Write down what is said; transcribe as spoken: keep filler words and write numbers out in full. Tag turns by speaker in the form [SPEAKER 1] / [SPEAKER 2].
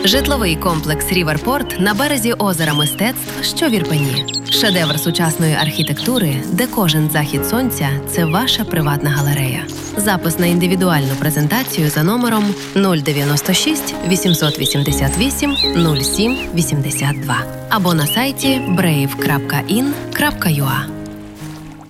[SPEAKER 1] Житловий комплекс «Ріверпорт» на березі озера Мистецтв, що в Ірпені. Шедевр сучасної архітектури, де кожен захід сонця – це ваша приватна галерея. Запис на індивідуальну презентацію за номером нуль дев'яносто шість вісімсот вісімдесят вісім нуль сім вісімдесят два або на сайті брейв крапка ін крапка ю а.